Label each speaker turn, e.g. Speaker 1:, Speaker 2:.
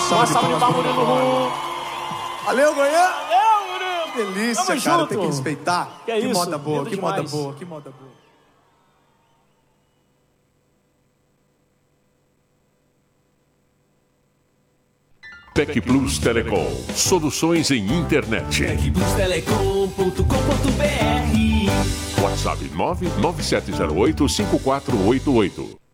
Speaker 1: salva de palmas pro Murilo. Valeu, Goiânia!
Speaker 2: Valeu, Murilo!
Speaker 1: Delícia,
Speaker 2: Tamo
Speaker 1: cara,
Speaker 2: junto.
Speaker 1: tem que respeitar.
Speaker 2: Que isso,
Speaker 1: moda boa,
Speaker 2: lindo
Speaker 1: que moda
Speaker 2: demais.
Speaker 1: boa, que moda boa.
Speaker 3: Tec Plus Telecom. Soluções em internet.
Speaker 4: tecplustelecom.com.br
Speaker 3: WhatsApp 997085488.